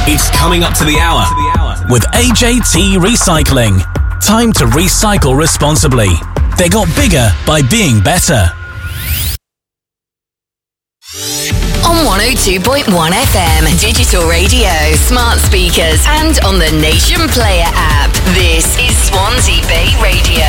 It's coming up to the hour with AJT Recycling. Time to recycle responsibly. They got bigger by being better. On 102.1 FM, digital radio, smart speakers, and on the Nation Player app. This is Swansea Bay Radio.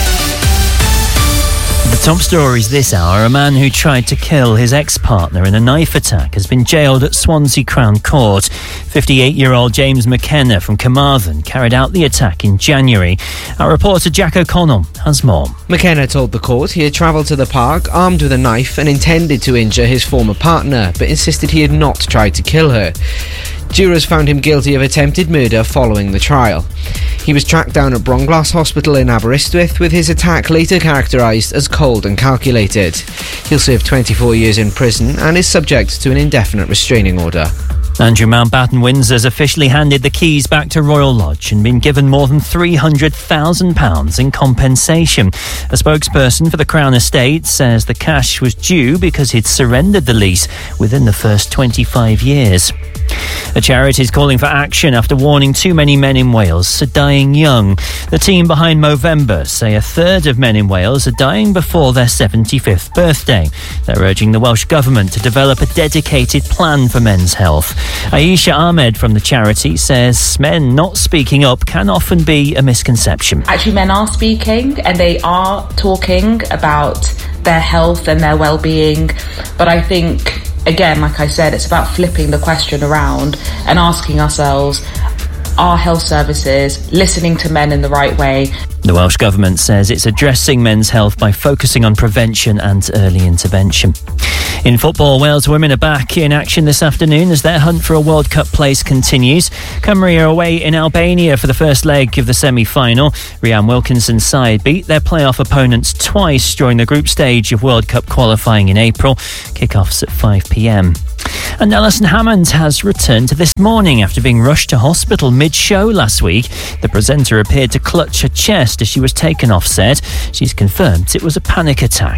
The top stories this hour. A man who tried to kill his ex-partner in a knife attack has been jailed at Swansea Crown Court. 58-year-old James McKenna from Carmarthen carried out the attack in January. Our reporter Jack O'Connell has more. McKenna told the court he had travelled to the park armed with a knife and intended to injure his former partner, but insisted he had not tried to kill her. Jurors found him guilty of attempted murder following the trial. He was tracked down at Bronglass Hospital in Aberystwyth, with his attack later characterised as cold and calculated. He'll serve 24 years in prison and is subject to an indefinite restraining order. Andrew Mountbatten Windsor's officially handed the keys back to Royal Lodge and been given more than £300,000 in compensation. A spokesperson for the Crown Estate says the cash was due because he'd surrendered the lease within the first 25 years. A charity is calling for action after warning too many men in Wales are dying young. The team behind Movember say a third of men in Wales are dying before their 75th birthday. They're urging the Welsh Government to develop a dedicated plan for men's health. Aisha Ahmed from the charity says men not speaking up can often be a misconception. Actually, men are speaking and they are talking about their health and their well-being, but I think, again, like I said, it's about flipping the question around and asking ourselves, are health services listening to men in the right way? The Welsh Government says it's addressing men's health by focusing on prevention and early intervention. In football, Wales women are back in action this afternoon as their hunt for a World Cup place continues. Cymru are away in Albania for the first leg of the semi-final. Rhian Wilkinson's side beat their playoff opponents twice during the group stage of World Cup qualifying in April. Kick-offs at 5 p.m. And Alison Hammond has returned to This Morning after being rushed to hospital mid-show last week. The presenter appeared to clutch her chest as she was taken off set. She's confirmed it was a panic attack.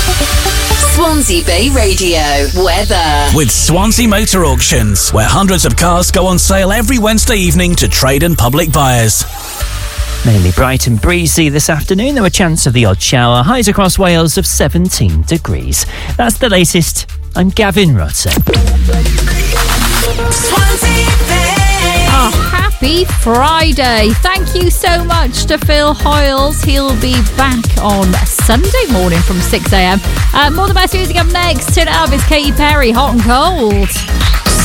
Swansea Bay Radio weather. With Swansea Motor Auctions, where hundreds of cars go on sale every Wednesday evening to trade and public buyers. Mainly bright and breezy this afternoon. There were chance of the odd shower. Highs across Wales of 17 degrees. That's the latest. I'm Gavin Rutter. Happy Friday. Thank you so much to Phil Hoyles. He'll be back on Sunday morning from 6 a.m. More of the best music up next. Turn it up. It's Katy Perry, Hot and Cold.